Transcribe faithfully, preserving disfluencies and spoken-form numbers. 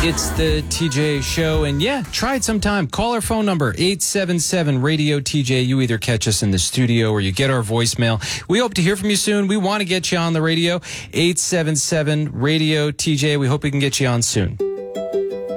It's the T J Show, and yeah, try it sometime. Call our phone number, eight seven seven radio T J. You either catch us in the studio or you get our voicemail. We hope to hear from you soon. We want to get you on the radio, eight seven seven radio T J. We hope we can get you on soon.